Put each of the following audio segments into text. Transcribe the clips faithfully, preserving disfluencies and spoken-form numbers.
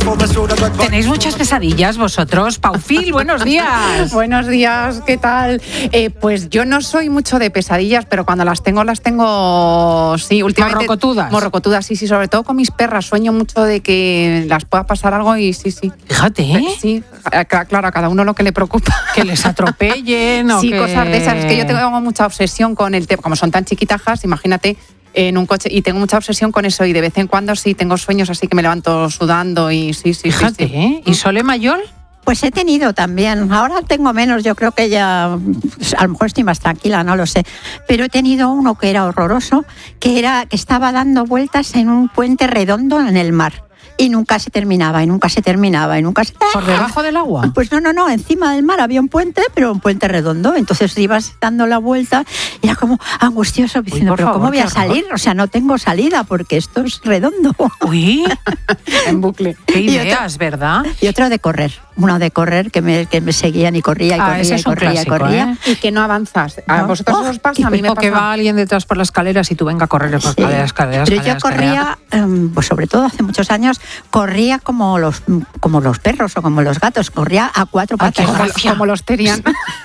¿Tenéis muchas pesadillas vosotros? Paufil, buenos días. Buenos días, ¿qué tal? Eh, pues yo no soy mucho de pesadillas, pero cuando las tengo, las tengo, sí, últimamente. ¿Morrocotudas? Morrocotudas, sí, sí, sobre todo con mis perras. Sueño mucho de que las pueda pasar algo y sí, sí. Fíjate, ¿eh? Sí, claro, a cada uno lo que le preocupa. Que les atropellen o sí, que... cosas de esas. Es que yo tengo mucha obsesión con el tema, como son tan chiquitajas, imagínate, en un coche, y tengo mucha obsesión con eso, y de vez en cuando sí tengo sueños así que me levanto sudando y sí, sí, Fíjate, sí, sí. ¿eh? ¿Y Sole Mayol? Pues he tenido también, ahora tengo menos, yo creo que ya, a lo mejor estoy más tranquila, no lo sé, pero he tenido uno que era horroroso, que era que estaba dando vueltas en un puente redondo en el mar. Y nunca se terminaba, y nunca se terminaba, y nunca se... ¿Por debajo del agua? Pues no, no, no, encima del mar había un puente, pero un puente redondo. Entonces ibas dando la vuelta y era como angustioso, diciendo, pero favor, ¿cómo voy a qué salir? O sea, no tengo salida porque esto es redondo. Uy, En bucle. qué Y ideas, otro- ¿verdad? Y otro de correr, uno de correr que me, que me seguían y corría y Ah, corría ese y es un corría y clásico, corría. ¿eh? Y que no avanzas. ¿A No. vosotros Oh, os pasa? A mí me O que pasa. va alguien detrás por las escaleras y tú venga a correr por Sí. escaleras, escaleras, Pero yo escaleras, corría, um, pues sobre todo hace muchos años, corría como los, como los perros o como los gatos, corría a cuatro Ay, qué patas. Como, gracia. como los terian.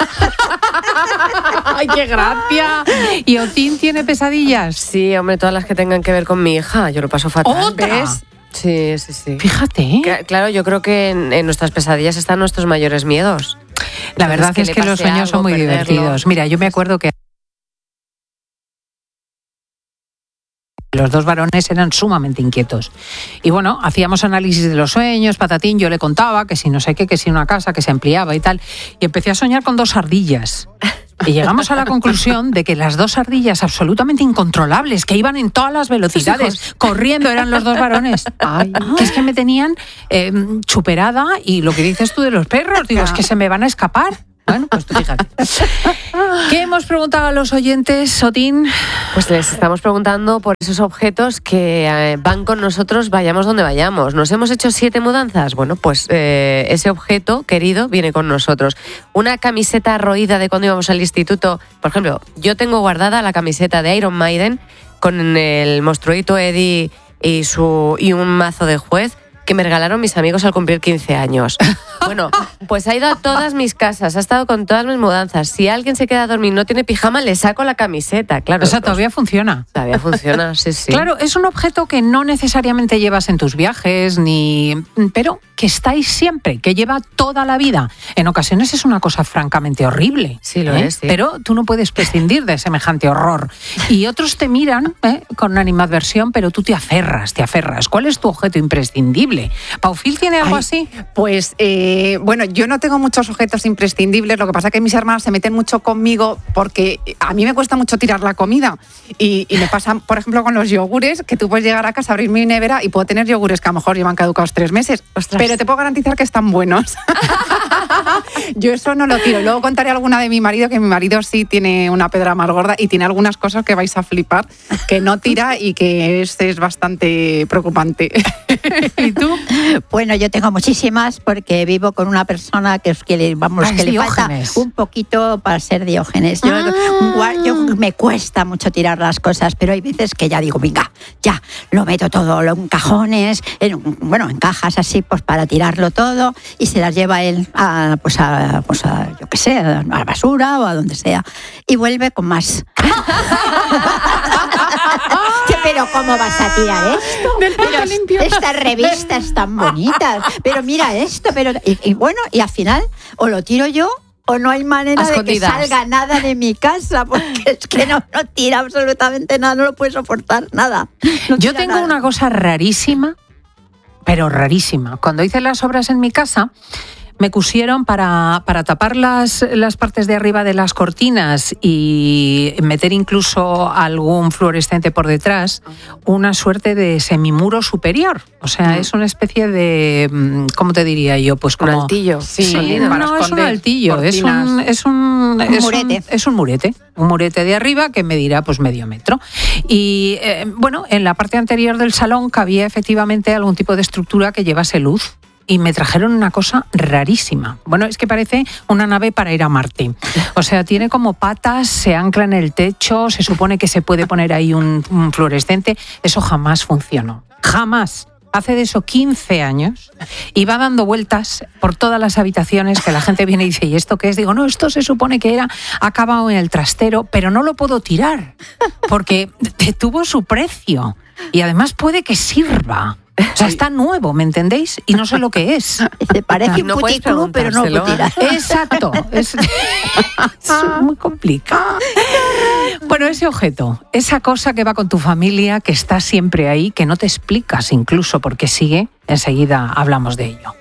¡Ay, qué gracia! ¿Y Otín tiene pesadillas? Sí, hombre, todas las que tengan que ver con mi hija, yo lo paso fatal. ¿Otra? ¿Ves? Sí, sí, sí. Fíjate, ¿eh? Cla- Claro, yo creo que en, en nuestras pesadillas están nuestros mayores miedos. La Entonces, verdad que es le que los pase sueños son algo, muy perderlo. divertidos. Mira, yo me acuerdo que los dos varones eran sumamente inquietos. Y bueno, hacíamos análisis de los sueños, patatín, yo le contaba que si no sé qué, que si una casa que se ampliaba y tal. Y empecé a soñar con dos ardillas. Y llegamos a la conclusión de que las dos ardillas absolutamente incontrolables, que iban en todas las velocidades, corriendo, eran los dos varones. Ay. Que es que me tenían eh, chuperada, y lo que dices tú de los perros, digo, es que se me van a escapar. Bueno, pues tú fíjate. ¿Qué hemos preguntado a los oyentes, Sotín? Pues les estamos preguntando por esos objetos que eh, van con nosotros, vayamos donde vayamos. ¿Nos hemos hecho siete mudanzas? Bueno, pues eh, ese objeto querido viene con nosotros. Una camiseta roída de cuando íbamos al instituto. Por ejemplo, yo tengo guardada la camiseta de Iron Maiden con el monstruito Eddie y, su, y un mazo de juez que me regalaron mis amigos al cumplir quince años. Bueno, pues ha ido a todas mis casas, ha estado con todas mis mudanzas. Si alguien se queda a dormir y no tiene pijama, le saco la camiseta, claro. O sea, pues, todavía funciona. todavía funciona, sí, sí. Claro, es un objeto que no necesariamente llevas en tus viajes, ni, pero que estáis siempre, que lleva toda la vida. En ocasiones es una cosa francamente horrible. Sí, lo ¿eh? es, sí. Pero tú no puedes prescindir de semejante horror. Y otros te miran ¿eh? con animadversión, pero tú te aferras, te aferras. ¿Cuál es tu objeto imprescindible? ¿Paufil tiene algo Ay, así? Pues, eh, bueno, yo no tengo muchos objetos imprescindibles. Lo que pasa es que mis hermanas se meten mucho conmigo porque a mí me cuesta mucho tirar la comida. Y, y me pasa, por ejemplo, con los yogures, que tú puedes llegar a casa, abrir mi nevera y puedo tener yogures que a lo mejor llevan caducados tres meses. Ostras. Pero te puedo garantizar que están buenos. Yo eso no lo tiro. Luego contaré alguna de mi marido, que mi marido sí tiene una pedra más gorda y tiene algunas cosas que vais a flipar, que no tira y que es, es bastante preocupante. ¿Y tú? Bueno, yo tengo muchísimas porque vivo con una persona que, es que le, vamos, Ah, es que le falta Diógenes. un poquito para ser Diógenes. Yo, Ah. gua- yo me cuesta mucho tirar las cosas, pero hay veces que ya digo, venga, ya, lo meto todo lo- en cajones, en, bueno, en cajas así, pues para tirarlo todo y se las lleva él a, pues a, pues a yo qué sé, a la basura o a donde sea. Y vuelve con más. Pero ¿cómo vas a tirar esto? Del Pero plato limpio. estas revistas tan bonitas. Pero mira esto, pero y, y bueno, y al final o lo tiro yo o no hay manera A de que escondidas. salga nada de mi casa, porque es que no, no tira absolutamente nada, no lo puede soportar nada. No Yo tira tengo nada. una cosa rarísima, pero rarísima. Cuando hice las obras en mi casa, me pusieron para, para tapar las, las partes de arriba de las cortinas y meter incluso algún fluorescente por detrás, una suerte de semimuro superior. O sea, Mm. es una especie de, mm, ¿cómo te diría yo? Pues Un como... altillo. Sí, Sí, para no, es un esconder altillo, es un, cortinas. es un, es un- murete. es un murete, un murete de arriba que medirá pues medio metro. Y eh, bueno, en la parte anterior del salón cabía efectivamente algún tipo de estructura que llevase luz. Y me trajeron una cosa rarísima. Bueno, es que parece una nave para ir a Marte. O sea, tiene como patas, se ancla en el techo, se supone que se puede poner ahí un, un fluorescente. Eso jamás funcionó. Jamás. hace de eso quince años y va dando vueltas por todas las habitaciones que la gente viene y dice, ¿y esto qué es? Digo, no, esto se supone que era acabado en el trastero, pero no lo puedo tirar porque tuvo su precio y además puede que sirva. O sea, está nuevo, ¿me entendéis? Y no sé lo que es. Te parece un No puedes puticlub, pero no preguntárselo. putirá. Exacto. Es, es muy complicado. Bueno, ese objeto, esa cosa que va con tu familia, que está siempre ahí, que no te explicas incluso por qué sigue, enseguida hablamos de ello.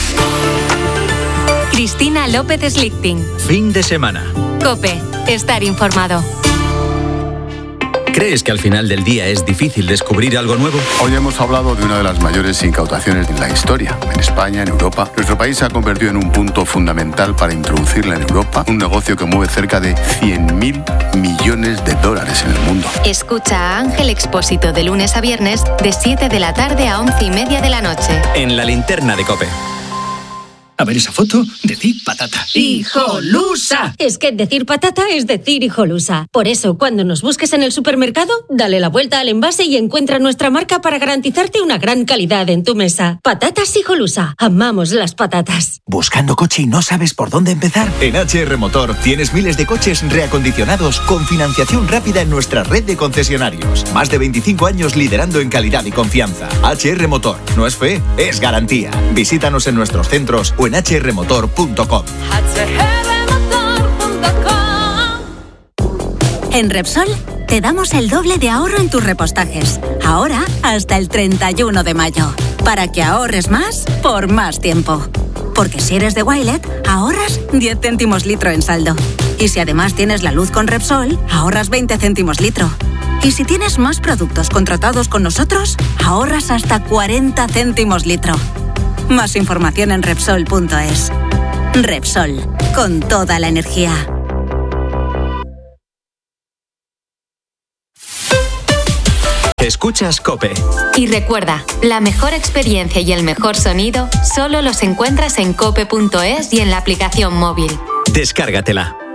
Cristina López Slichting. Fin de semana. COPE. Estar informado. ¿Crees que al final del día es difícil descubrir algo nuevo? Hoy hemos hablado de una de las mayores incautaciones de la historia. En España, en Europa, nuestro país se ha convertido en un punto fundamental para introducirla en Europa, un negocio que mueve cerca de cien mil millones de dólares en el mundo. Escucha a Ángel Expósito de lunes a viernes de siete de la tarde a once y media de la noche. En la linterna de COPE. A ver esa foto, decir patata. ¡Hijolusa! Es que decir patata es decir hijolusa. Por eso, cuando nos busques en el supermercado, dale la vuelta al envase y encuentra nuestra marca para garantizarte una gran calidad en tu mesa. Patatas Hijolusa. Amamos las patatas. ¿Buscando coche y no sabes por dónde empezar? En H R Motor tienes miles de coches reacondicionados con financiación rápida en nuestra red de concesionarios. Más de veinticinco años liderando en calidad y confianza. H R Motor. No es fe, es garantía. Visítanos en nuestros centros o en h r motor punto com. En Repsol te damos el doble de ahorro en tus repostajes. Ahora hasta el treinta y uno de mayo. Para que ahorres más por más tiempo. Porque si eres de Wilet, ahorras diez céntimos litro en saldo. Y si además tienes la luz con Repsol, ahorras veinte céntimos litro. Y si tienes más productos contratados con nosotros, ahorras hasta cuarenta céntimos litro. Más información en Repsol punto es. Repsol, con toda la energía. Escuchas COPE. Y recuerda, la mejor experiencia y el mejor sonido solo los encuentras en cope punto es y en la aplicación móvil. Descárgatela.